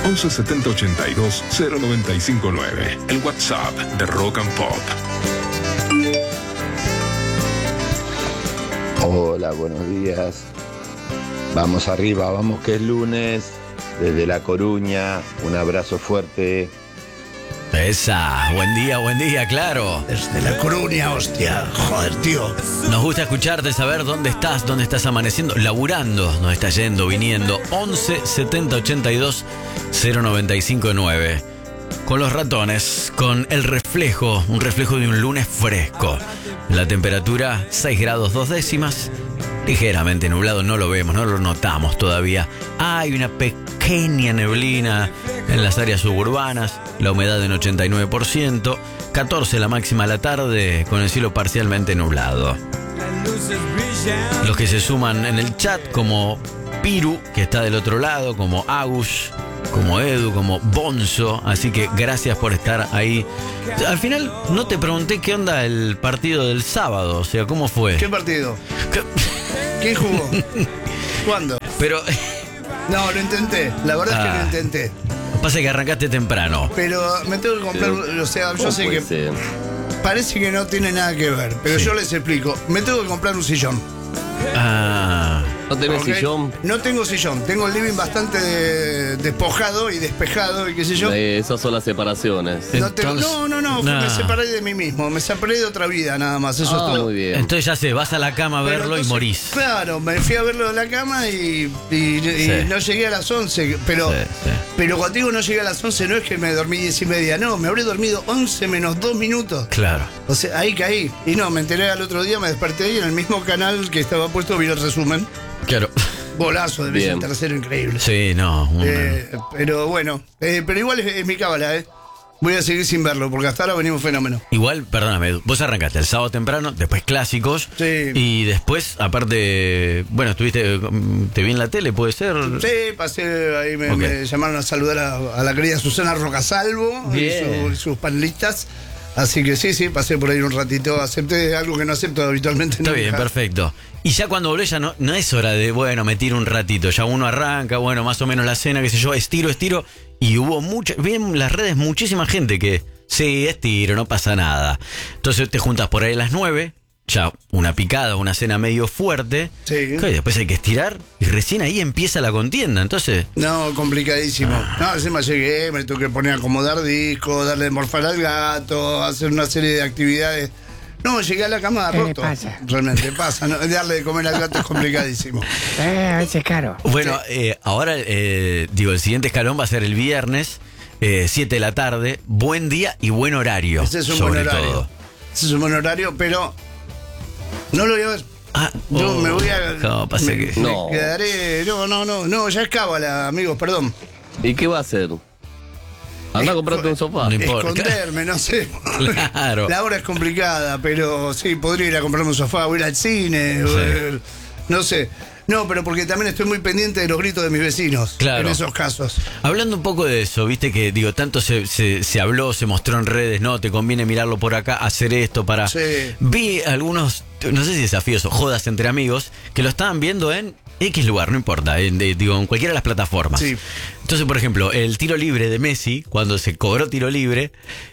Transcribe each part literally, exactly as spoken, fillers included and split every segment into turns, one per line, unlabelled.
once setenta ochenta y dos cero noventa y cinco nueve. El WhatsApp de Rock and Pop.
Hola, buenos días. Vamos arriba, vamos que es lunes. Desde La Coruña, un abrazo fuerte.
Esa, buen día, buen día, claro.
Desde La Coruña, hostia, joder, tío.
Nos gusta escucharte, saber dónde estás, dónde estás amaneciendo, laburando, nos está yendo, viniendo. once setenta ochenta y dos cero noventa y cinco nueve. Con los ratones, con el reflejo, un reflejo de un lunes fresco. La temperatura seis grados dos décimas, ligeramente nublado, no lo vemos, no lo notamos todavía. Hay una pequeña neblina en las áreas suburbanas, la humedad en ochenta y nueve por ciento, catorce la máxima a la tarde, con el cielo parcialmente nublado. Los que se suman en el chat, como Piru, que está del otro lado, como Agus, como Edu, como Bonzo, así que gracias por estar ahí. Al final no te pregunté qué onda el partido del sábado, o sea, ¿cómo fue?
¿Qué partido?
¿Qué?
¿Quién jugó? ¿Cuándo?
Pero
No, lo intenté, la verdad
Ah.
es que lo intenté.
pasa que arrancaste temprano.
Pero me tengo que comprar, o sea, yo sé que
Ser?
parece que no tiene nada que ver, pero
Sí.
yo les explico. Me tengo que comprar un sillón.
Ah,
¿No tenés
¿ok?
sillón?
No tengo sillón, tengo el living bastante de- despojado y despejado y qué sé yo.
Eh, esas son las separaciones.
No, tengo-
Entonces-
no, no, no,
Nah.
me separé de mí mismo, me separé de otra vida nada más, eso
Ah,
es todo.
muy bien.
entonces ya sé, vas a la cama a
Pero
verlo y
entonces,
morís.
Claro, me fui a verlo de la cama y, y- y
Sí.
no llegué a las once. Pero,
Sí, sí.
pero cuando digo no llegué a las once, no es que me dormí diez y media, no, me habré dormido once menos dos minutos.
Claro.
O sea, ahí caí. Y no, me enteré al otro día, me desperté y en el mismo canal que estaba puesto vi el resumen.
Claro.
Golazo de Vicente
Bien.
Tercero, increíble.
Sí, no. un-
Eh, pero bueno, eh, pero igual es, es mi cábala, ¿eh? Voy a seguir sin verlo, porque hasta ahora venimos fenómeno.
Igual, perdóname, Edu, vos arrancaste el sábado temprano, después clásicos.
Sí.
Y después, aparte, bueno, estuviste, te vi en la tele, ¿puede ser?
Sí, pasé ahí, me,
Ok.
me llamaron a saludar a, a la querida Susana Rocasalvo y,
Bien.
su- y sus panelistas. Así que sí, sí, pasé por ahí un ratito, acepté algo que no acepto habitualmente.
Está
nunca.
bien, perfecto. Y ya cuando volvés ya no, no es hora de, bueno, me tiro un ratito. Ya uno arranca, bueno, más o menos la cena, qué sé yo, estiro, estiro. Y hubo mucha, vi en las redes muchísima gente que, sí, estiro, no pasa nada. Entonces te juntas por ahí a las nueve, ya una picada, una cena medio fuerte.
Sí.
Claro, y después hay que estirar y recién ahí empieza la contienda. Entonces,
No, complicadísimo.
Ah.
No, encima llegué, me tuve que poner a acomodar discos, darle de morfar al gato, hacer una serie de actividades. No, llegué a la cama
¿Qué le
roto.
pasa?
Realmente pasa, ¿no? Darle de comer al gato es complicadísimo.
Eh, a veces caro.
bueno, eh, ahora, eh, digo, el siguiente escalón va a ser el viernes, eh, siete de la tarde. Buen día y buen horario.
Ese es un
sobre
buen horario.
todo.
Ese es un buen horario, pero no lo voy a ver.
Ah,
Yo
oh,
me voy a.
no, pasa
me,
que-
me
No.
quedaré. No, no, no, no, ya es cábala, amigos, perdón.
¿Y qué va a hacer? Anda a comprarte un sofá.
No importa.
Esconderme, no sé.
Claro.
La hora es complicada, pero sí, podría ir a comprarme un sofá o ir al cine. o, eh, no sé. No, pero porque también estoy muy pendiente de los gritos de mis vecinos.
Claro.
En esos casos.
Hablando un poco de eso, viste que digo, tanto se, se, se habló, se mostró en redes, no, te conviene mirarlo por acá, hacer esto para...
Sí.
Vi algunos, no sé si desafíos o jodas entre amigos, que lo estaban viendo en X lugar, no importa, en, de- digo, en cualquiera de las plataformas.
Sí.
Entonces, por ejemplo, el tiro libre de Messi, cuando se cobró tiro libre,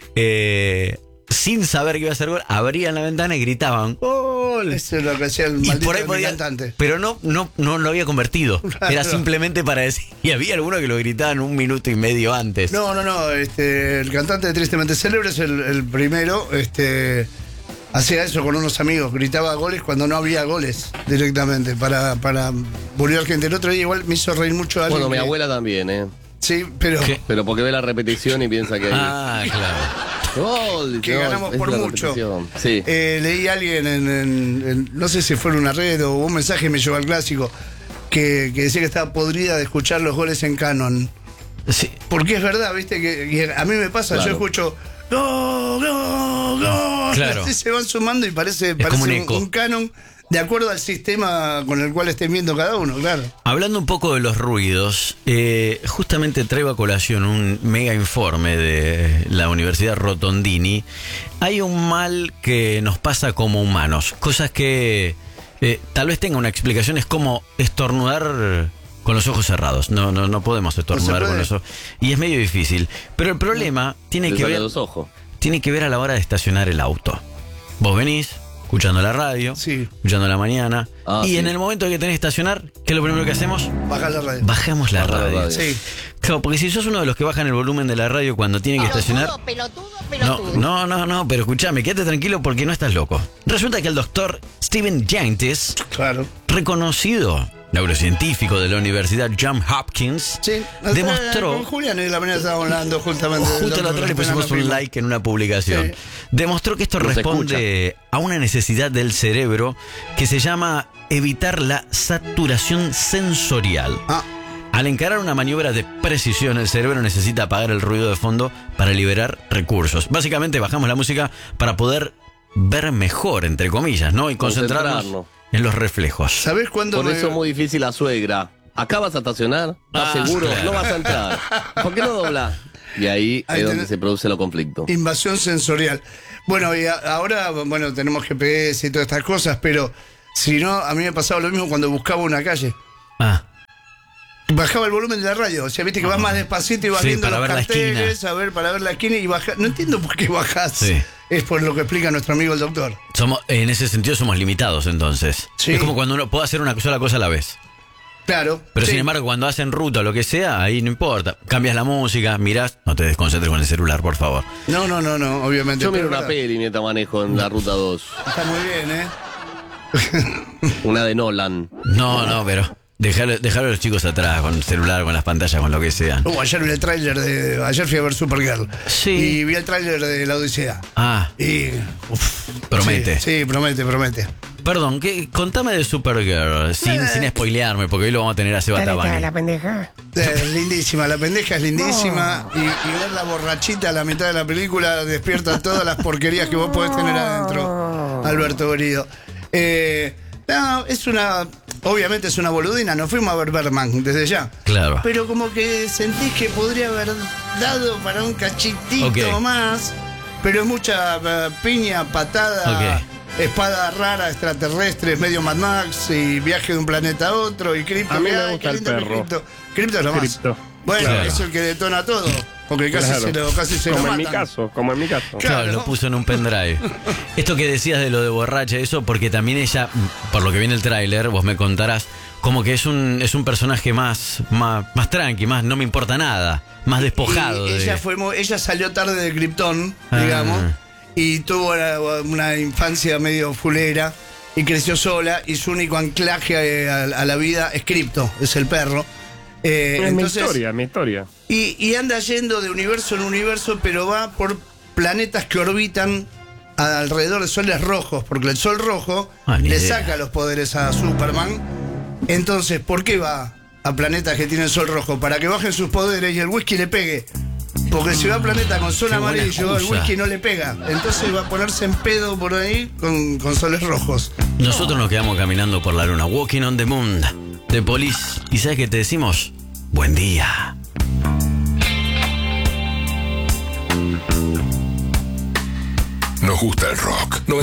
eh, sin saber que iba a ser gol, abrían la ventana y gritaban ¡Gol!
Eso es lo que hacía el
Y
maldito
por ahí
de mi
podía,
cantante.
pero no, no, no lo había convertido.
Claro.
Era simplemente para decir. Y había algunos que lo gritaban un minuto y medio antes.
No, no, no. Este, el cantante de Tristemente Célebre es el, el primero. Este, hacía eso con unos amigos. Gritaba goles cuando no había goles directamente. Para, para volver a gente. El otro día igual me hizo reír mucho alguien.
Bueno, mi
que-
abuela también, ¿eh?
Sí, pero.
¿Qué?
Pero porque ve la repetición y piensa que...
Ah, claro.
Gol,
Que
no,
ganamos
es
por
la
mucho.
repetición. Sí.
Eh, leí a alguien en, en- en- no sé si fue en una red o un mensaje y me llevó al clásico que, que decía que estaba podrida de escuchar los goles en Canon.
Sí.
Porque es verdad, viste, que, que a mí me pasa,
Claro.
yo escucho gol, gol, gol.
Claro.
Así se van sumando y parece, parece
como un
un,
eco.
un canon de acuerdo al sistema con el cual estén viendo cada uno, claro.
Hablando un poco de los ruidos, eh, justamente traigo a colación un mega informe de la Universidad Rotondini. Hay un mal que nos pasa como humanos, cosas que eh, tal vez tenga una explicación, es como estornudar con los ojos cerrados. No, no, no podemos estornudar
puede.
con los ojos. Y es medio difícil. Pero el problema tiene
Te
que
sale
ver,
los ojos.
tiene que ver a la hora de estacionar el auto. Vos venís escuchando la radio,
Sí.
escuchando la mañana,
Ah,
y
sí.
en el momento que tenés que estacionar, ¿qué es lo primero que hacemos?
Baja la radio.
Bajamos la
Baja la
radio.
radio.
Sí.
Claro, porque si sos uno de los que bajan el volumen de la radio cuando tienen que estacionar.
Pelotudo,
No,
pelotudo.
no, no, no, pero escúchame, quédate tranquilo porque no estás loco. Resulta que el doctor Stephen Giantis,
Claro.
reconocido neurocientífico de la Universidad Johns Hopkins,
Sí.
demostró.
Con Julián en la mañana estábamos hablando justamente. del
Justo la
doctor
otra le pusimos
Fernando
un
Primo.
like en una publicación.
Sí.
Demostró que esto
Nos
responde a una necesidad del cerebro que se llama evitar la saturación sensorial.
Ah,
Al encarar una maniobra de precisión, el cerebro necesita apagar el ruido de fondo para liberar recursos. Básicamente bajamos la música para poder ver mejor, entre comillas, ¿no? Y concentrarnos
Concentrarnos.
en los reflejos.
¿sabés cuándo
Por
me-
eso es muy difícil la suegra. Acá vas a estacionar, ¿estás
Ah,
seguro?
claro.
No vas a entrar. ¿Por qué no doblas? Y ahí,
Ahí
es donde
tenés-
se produce el conflicto.
Invasión sensorial. Bueno, y a- ahora, bueno, tenemos G P S y todas estas cosas, pero si no, a mí me pasaba lo mismo cuando buscaba una calle.
Ah,
Bajaba el volumen de la radio, o sea, viste que vas más despacito y vas
Sí,
viendo
para
los
ver la
carteles,
esquina.
a ver, para ver la esquina y bajar. No entiendo por qué bajás.
Sí.
Es por lo que explica nuestro amigo el doctor.
somos, en ese sentido somos limitados entonces.
Sí.
Es como cuando uno puede hacer una sola cosa a la vez.
Claro.
Pero
sí.
sin embargo, cuando hacen ruta o lo que sea, ahí no importa. Cambias la música, mirás, no te desconcentres con el celular, por favor.
No, no, no, no, obviamente.
Yo miro
pero
una
verdad.
peli mientras manejo en la ruta dos.
Está muy bien, ¿eh?
Una de Nolan.
No, no, pero dejar, dejar a los chicos atrás, con el celular, con las pantallas, con lo que sea.
Uh, ayer vi el tráiler de. Ayer fui a ver Supergirl.
Sí.
Y vi el tráiler de La Odisea.
Ah,
Y. uf,
promete.
Sí, sí, promete, promete.
Perdón, ¿qué? Contame de Supergirl, sin, sin spoilearme, porque hoy lo vamos a tener a Seba Tabani.
la pendeja.
Es lindísima, la pendeja es lindísima. Y, y ver la borrachita a la mitad de la película despierta todas las porquerías que vos podés tener adentro, Alberto Berido. Eh, no, es una. Obviamente es una boludina, nos fuimos a ver Berman desde ya.
Claro.
Pero como que sentís que podría haber dado para un cachitito
Ok.
más. Pero es mucha eh, piña, patada,
Ok.
espada rara, extraterrestres, medio Mad Max y viaje de un planeta a otro y cripto.
A mí me
Ay,
gusta
qué
el
lindo que
perro.
Cripto. Cripto es lo más.
Cripto.
Bueno,
Claro.
es el que detona todo. Porque casi
Claro.
se lo, casi se lo
Como en mi
matan.
caso, como en mi caso.
Claro,
Claro.
lo puso en un pendrive. Esto que decías de lo de borracha, eso, porque también ella, por lo que viene el tráiler, vos me contarás, como que es un, es un personaje más, más, más tranqui, más no me importa nada, más despojado.
Y
de-
ella, fue, muy- ella salió tarde de Krypton,
Ah.
digamos, y tuvo una, una infancia medio fulera y creció sola y su único anclaje a, a la vida es Krypto, es el perro. Eh,
Es mi
entonces,
historia, mi historia.
y, y anda yendo de universo en universo, pero va por planetas que orbitan alrededor de soles rojos, porque el sol rojo
Ah, ni
le
idea.
saca los poderes a Superman. Entonces, ¿por qué va a planetas que tienen sol rojo? Para que bajen sus poderes y el whisky le pegue. Porque si va a planeta con sol
Qué buena
amarillo, el
excusa.
whisky no le pega. Entonces va a ponerse en pedo por ahí con, con soles rojos.
Nosotros nos quedamos caminando por la luna, walking on the moon, de Police. ¿Y sabes qué te decimos? Buen día.
Nos gusta el rock. noventa